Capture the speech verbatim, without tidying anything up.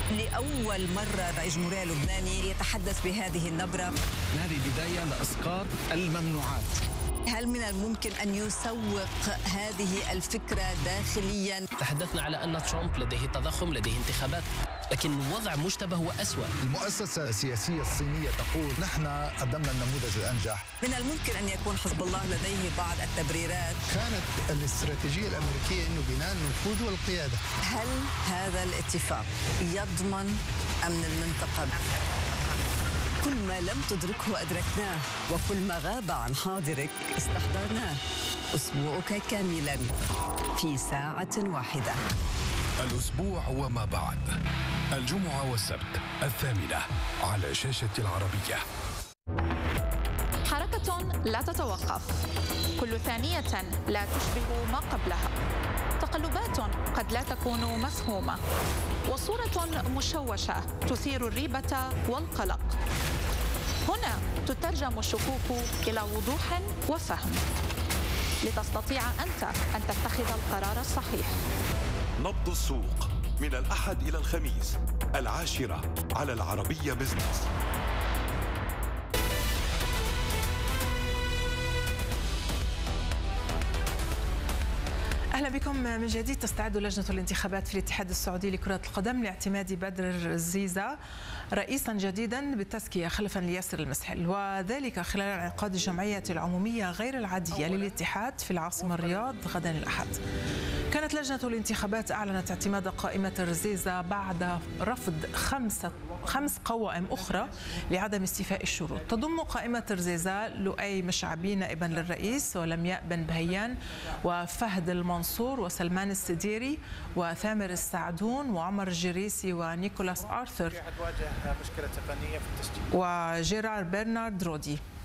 لأول مرة رئيس الجمهورية اللبناني يتحدث بهذه النبرة. هذه بداية لإسقاط الممنوعات. هل من الممكن أن يسوق هذه الفكرة داخليا؟ تحدثنا على أن ترامب لديه تضخم، لديه انتخابات، لكن الوضع مشتبه وأسوأ. المؤسسة السياسية الصينية تقول نحن قدمنا النموذج الأنجح. من الممكن أن يكون حزب الله لديه بعض التبريرات. كانت الاستراتيجية الأمريكية أنه بناء النفوذ والقيادة. هل هذا الاتفاق يضمن أمن المنطقة؟ كل ما لم تدركه أدركناه، وكل ما غاب عن حاضرك استحضرناه. أسبوعك كاملا في ساعة واحدة. الأسبوع وما بعد، الجمعة والسبت الثامنة على شاشة العربية. حركة لا تتوقف، كل ثانية لا تشبه ما قبلها، تقلبات قد لا تكون مفهومة، وصورة مشوشة تثير الريبة والقلق. هنا تترجم الشكوك إلى وضوح وفهم، لتستطيع أنت أن تتخذ القرار الصحيح. نبض السوق من الأحد إلى الخميس العاشرة على العربية بزنس. أهلا بكم من جديد. تستعد لجنة الانتخابات في الاتحاد السعودي لكرة القدم لاعتماد بدر الزيزة رئيسا جديدا بالتزكية خلفا لياسر المسحل، وذلك خلال انعقاد الجمعية العمومية غير العادية للاتحاد في العاصمة الرياض غدا الأحد. كانت لجنة الانتخابات أعلنت اعتماد قائمة الرزيزة بعد رفض خمسة خمس قوائم أخرى لعدم استيفاء الشروط. تضم قائمة الرزيزة لؤي مشعبي نائبا للرئيس، ولمياء بن بهيان، وفهد المنصور، وسلمان السديري، وثامر السعدون، وعمر الجريسي، ونيكولاس آرثر، وجيرار برنارد رودي.